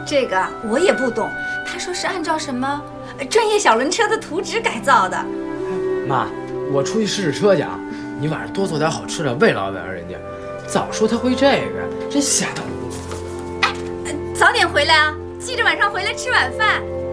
这个我也不懂，他说是按照什么专业小轮车的图纸改造的。 妈，我出去试试车去啊！你晚上多做点好吃的慰劳慰劳人家。早说他会这个，真瞎捣鼓。 哎，早点回来啊，记着晚上回来吃晚饭。